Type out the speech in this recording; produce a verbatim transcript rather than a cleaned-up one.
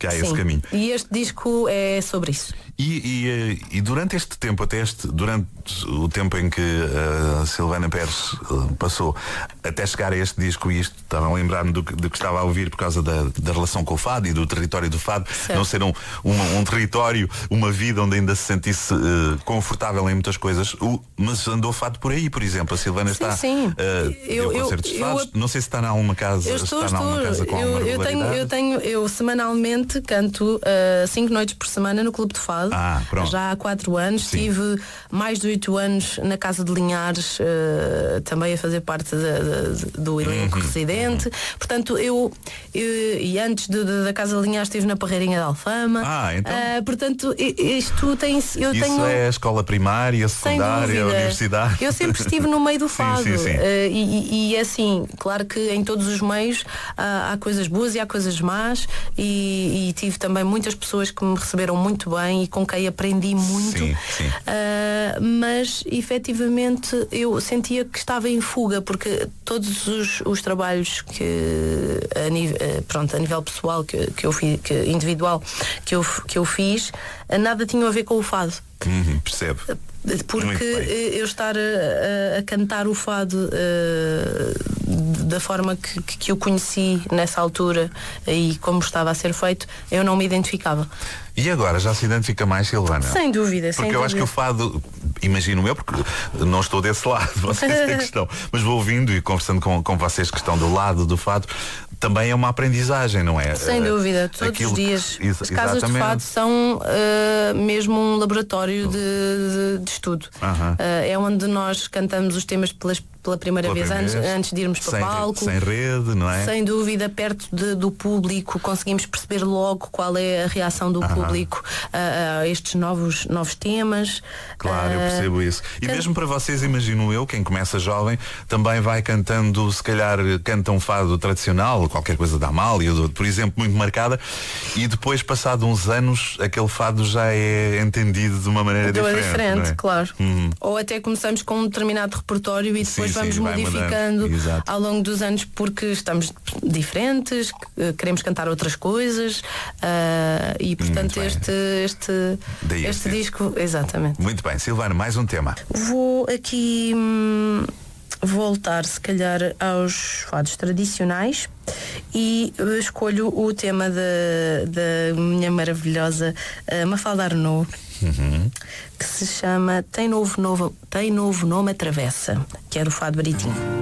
que há Sim. esse caminho. E este disco é sobre isso. E, e, e durante este tempo, até este, durante o tempo em que a Silvana Pérez uh, passou até chegar a este disco, e isto estava a lembrar-me do, que- do que estava a ouvir por causa da, da relação com o fado e do território do fado, Certo. não ser um, um, um território, uma vida onde ainda se sentisse uh, confortável em muitas coisas, o, mas andou fado por aí, por exemplo. A Silvana Sim, está sim. uh, Eu- deu eu- concertos de eu- fados. Não sei se está em alguma casa, Eu se estou, está em alguma estou. casa com Eu, alguma eu tenho, regularidade. eu tenho, eu semanalmente canto uh, cinco noites por semana no Clube de Fado. Ah, pronto. Já há quatro anos. Sim. Tive mais de oito anos na Casa de Linhares, uh, também a fazer parte da- da- do elenco Uhum. residente. Portanto, eu, eu- e antes de- de- da Casa de Linhares estive na Parreirinha de Alfama. Ah, então. Uh, portanto, i- isto tem. Eu Isso tenho. é a escola primária, a Sem secundária, a dúvida. universidade. Eu sempre estive no meio do Sim, fado. sim, sim. Eh, e, e é assim, claro que em todos os meios há, há coisas boas e há coisas más, e, e tive também muitas pessoas que me receberam muito bem e com quem aprendi muito. Sim, sim. Ah, mas efetivamente eu sentia que estava em fuga, porque todos os, os trabalhos que a nível, eh, pronto, a nível pessoal que, que eu fiz, que, individual que eu, que eu fiz, nada tinha a ver com o fado. Uhum, percebe. Muito Porque bem. eu estar a, a- a cantar o fado eh, da forma que, que, que eu conheci nessa altura e como estava a ser feito, eu não me identificava. E agora, já se identifica mais, Silvana? Sem dúvida, Porque sem eu acho que dúvida. o fado, imagino eu, porque não estou desse lado, vocês é que estão, mas vou ouvindo e conversando com, com vocês que estão do lado do fado, também é uma aprendizagem, não é? Sem Eh, dúvida, todos aquilo os que- dias. ex- As casas de exatamente. fado são eh, mesmo um laboratório de, de- de estudo. Aham. Eh, é onde nós cantamos os temas pelas, pela primeira Pela vez, primeira antes, vez, antes de irmos para sem, palco. sem rede, não é? Sem dúvida, perto de- do público, conseguimos perceber logo qual é a reação do Aham. público a, a estes novos, novos temas. Claro, eu Ah, percebo isso. E portanto- mesmo para vocês, imagino eu, quem começa jovem, também vai cantando, se calhar canta um fado tradicional, qualquer coisa da Amália, do- por exemplo, muito marcada, e depois, passado uns anos, aquele fado já é entendido de uma maneira de uma diferente. diferente, não é? claro. Uhum. Ou até começamos com um determinado repertório e depois Sim, vamos sim, vai modificando mudando. Exato. ao longo dos anos porque estamos diferentes, que- queremos cantar outras coisas, ah, e portanto bem. este, este, Daí este este. disco, exatamente. Muito bem, Silvana, mais um tema. Vou aqui hum, voltar se calhar aos fados tradicionais e eh, escolho o tema da, da minha maravilhosa eh, Mafalda Arnaud, que se chama Tem Novo, Novo, Tem Novo Nome a Travessa, que é do fado Baritinho.